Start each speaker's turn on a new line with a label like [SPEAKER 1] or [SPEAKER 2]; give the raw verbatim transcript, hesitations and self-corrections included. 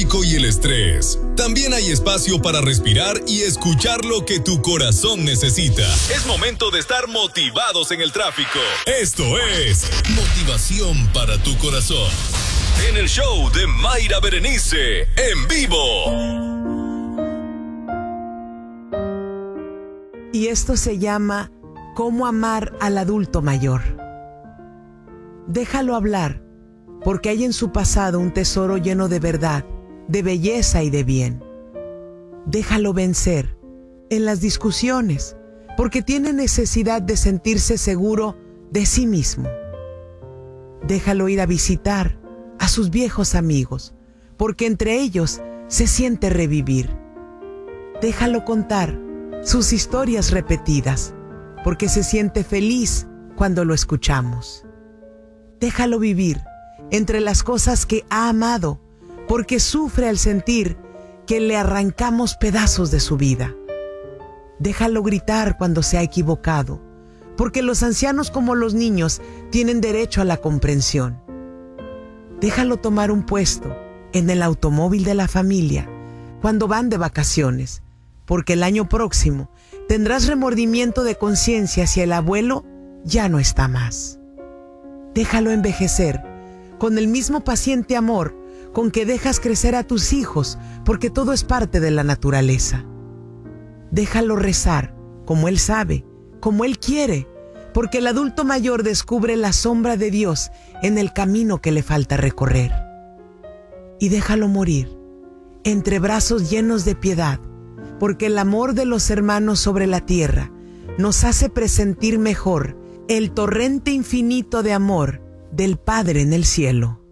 [SPEAKER 1] tráfico y el estrés. También hay espacio para respirar y escuchar lo que tu corazón necesita. Es momento de estar motivados en el tráfico. Esto es Motivación para tu corazón. En el show de Mayra Berenice, en vivo.
[SPEAKER 2] Y esto se llama ¿Cómo amar al adulto mayor? Déjalo hablar, porque hay en su pasado un tesoro lleno de verdad, de belleza y de bien. Déjalo vencer en las discusiones, porque tiene necesidad de sentirse seguro de sí mismo. Déjalo ir a visitar a sus viejos amigos, porque entre ellos se siente revivir. Déjalo contar sus historias repetidas, porque se siente feliz cuando lo escuchamos. Déjalo vivir entre las cosas que ha amado, porque sufre al sentir que le arrancamos pedazos de su vida. Déjalo gritar cuando se ha equivocado, porque los ancianos como los niños tienen derecho a la comprensión. Déjalo tomar un puesto en el automóvil de la familia cuando van de vacaciones, porque el año próximo tendrás remordimiento de conciencia si el abuelo ya no está más. Déjalo envejecer con el mismo paciente amor con que dejas crecer a tus hijos, porque todo es parte de la naturaleza. Déjalo rezar como él sabe, como él quiere, porque el adulto mayor descubre la sombra de Dios en el camino que le falta recorrer. Y déjalo morir entre brazos llenos de piedad, porque el amor de los hermanos sobre la tierra nos hace presentir mejor el torrente infinito de amor del Padre en el cielo.